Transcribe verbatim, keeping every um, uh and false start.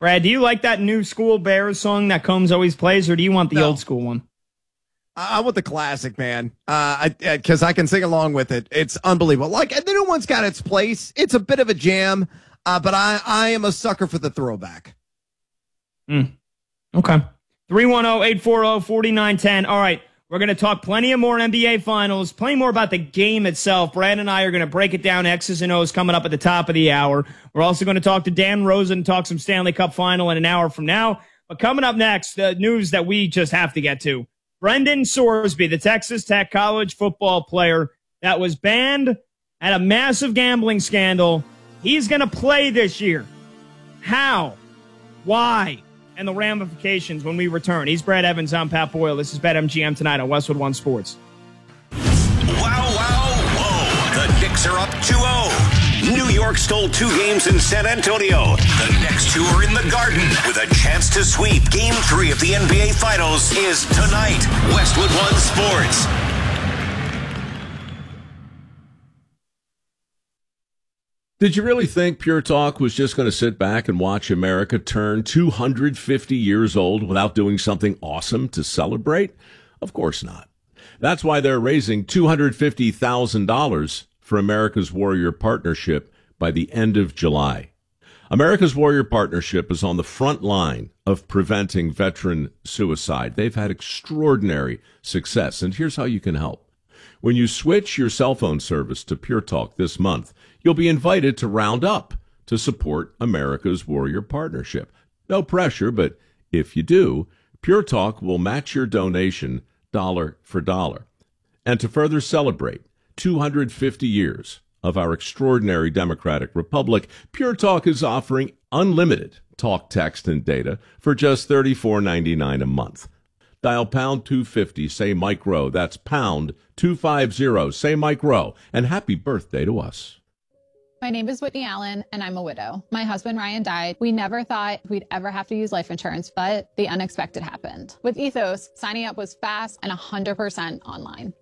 Brad, do you like that new school Bears song that Combs always plays, or do you want the No. old school one? I want the classic, man, uh, because I, I can sing along with it. It's unbelievable. Like, the new one's got its place. It's a bit of a jam, uh, but I, I am a sucker for the throwback. Mm. Okay. three one zero, eight four zero, four nine one zero. All right. We're going to talk plenty of more N B A Finals, plenty more about the game itself. Brad and I are going to break it down, X's and O's coming up at the top of the hour. We're also going to talk to Dan Rosen and talk some Stanley Cup Final in an hour from now. But coming up next, the news that we just have to get to. Brendan Sorsby, the Texas Tech college football player that was banned at a massive gambling scandal, he's going to play this year. How? Why? And the ramifications when we return. He's Brad Evans. I'm Pat Boyle. This is BetMGM tonight on Westwood One Sports. Wow, wow, whoa. The Knicks are up two oh. New York stole two games in San Antonio. The next two are in the Garden with a chance to sweep. Game three of the N B A Finals is tonight. Westwood One Sports. Did you really think Pure Talk was just going to sit back and watch America turn two hundred fifty years old without doing something awesome to celebrate? Of course not. That's why they're raising two hundred fifty thousand dollars for America's Warrior Partnership by the end of July. America's Warrior Partnership is on the front line of preventing veteran suicide. They've had extraordinary success, and here's how you can help. When you switch your cell phone service to Pure Talk this month, you'll be invited to round up to support America's Warrior Partnership. No pressure, but if you do, Pure Talk will match your donation dollar for dollar. And to further celebrate two hundred fifty years of our extraordinary democratic republic, Pure Talk is offering unlimited talk, text, and data for just thirty-four ninety-nine a month. Dial pound two fifty, say Mike Rowe. That's pound two fifty, say Mike Rowe. And happy birthday to us. My name is Whitney Allen, and I'm a widow. My husband, Ryan, died. We never thought we'd ever have to use life insurance, but the unexpected happened. With Ethos, signing up was fast and one hundred percent online.